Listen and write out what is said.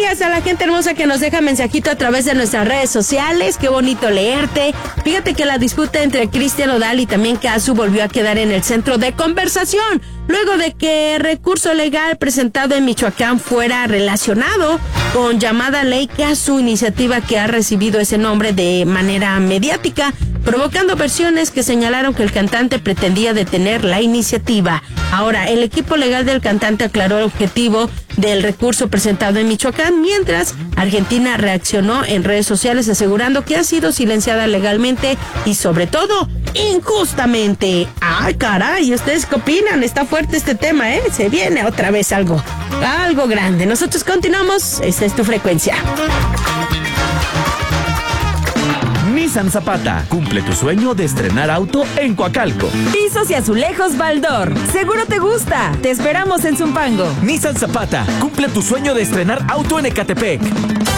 Gracias a la gente hermosa que nos deja mensajito a través de nuestras redes sociales. Qué bonito leerte. Fíjate que la disputa entre Cristian Nodal y también Casu volvió a quedar en el centro de conversación, luego de que el recurso legal presentado en Michoacán fuera relacionado con llamada ley Casu, iniciativa que ha recibido ese nombre de manera mediática, provocando versiones que señalaron que el cantante pretendía detener la iniciativa. Ahora, el equipo legal del cantante aclaró el objetivo del recurso presentado en Michoacán, mientras Argentina reaccionó en redes sociales asegurando que ha sido silenciada legalmente y sobre todo injustamente. ¡Ay, caray! ¿Ustedes qué opinan? Está fuerte este tema, ¿eh? Se viene otra vez algo grande. Nosotros continuamos. Esta es tu frecuencia. Nissan Zapata, cumple tu sueño de estrenar auto en Coacalco. Pisos y azulejos Baldor, seguro te gusta. Te esperamos en Zumpango. Nissan Zapata, cumple tu sueño de estrenar auto en Ecatepec.